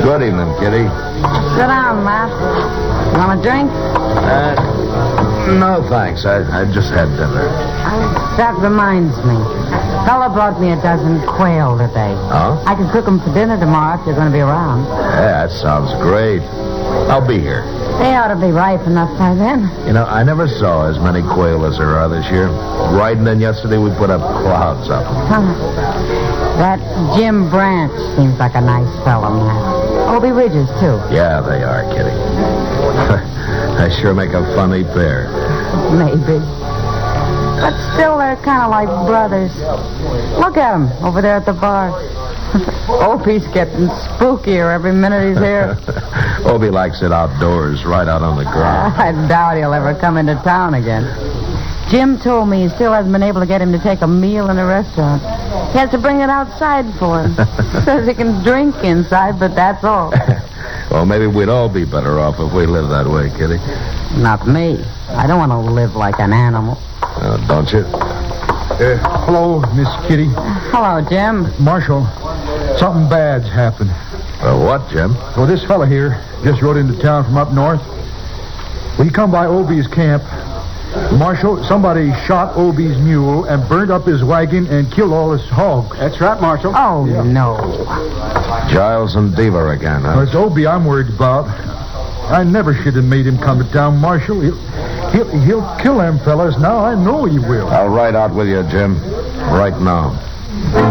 Good evening, Kitty. Sit down, Matt. You want a drink? No, thanks. I just had dinner. That reminds me. Fella brought me a dozen quail today. Oh? I can cook them for dinner tomorrow if you're going to be around. Yeah, that sounds great. I'll be here. They ought to be ripe enough by then. You know, I never saw as many quail as there are this year. Right, and then yesterday we put up clouds of them. That Jim Branch seems like a nice fellow, Matt. Obie Ridges, too. Yeah, they are, Kitty. They sure make a funny pair. Maybe. But still, they're kind of like brothers. Look at them over there at the bar. Opie's getting spookier every minute he's here. Obie likes it outdoors, right out on the ground. I doubt he'll ever come into town again. Jim told me he still hasn't been able to get him to take a meal in a restaurant. He has to bring it outside for him. Says he can drink inside, but that's all. Well, maybe we'd all be better off if we lived that way, Kitty. Not me. I don't want to live like an animal. Don't you? Hello, Miss Kitty. Hello, Jim. Marshal, something bad's happened. What, Jim? Well, this fella here just rode into town from up north. Well, he come by Obie's camp. Marshal, somebody shot Obie's mule and burned up his wagon and killed all his hogs. That's right, Marshal. Oh, Yeah. no. Giles and Deaver again, huh? Well, it's Obie I'm worried about. I never should have made him come to town, Marshal. He'll kill them fellas now. I know he will. I'll ride out with you, Jim. Right now.